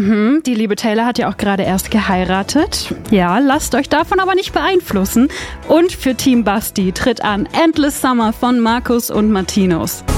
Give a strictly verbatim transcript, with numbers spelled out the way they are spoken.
Mhm, die liebe Taylor hat ja auch gerade erst geheiratet. Ja, lasst euch davon aber nicht beeinflussen. Und für Team Basti tritt an Endless Summer von Markus und Martinus.